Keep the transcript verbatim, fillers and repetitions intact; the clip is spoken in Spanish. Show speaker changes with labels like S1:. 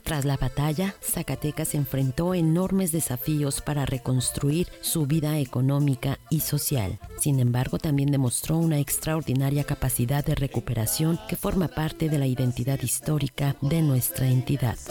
S1: Tras la batalla, Zacatecas enfrentó enormes desafíos para reconstruir su vida económica y social. Sin embargo, también demostró una extraordinaria capacidad de recuperación que forma parte de la identidad histórica de nuestra entidad.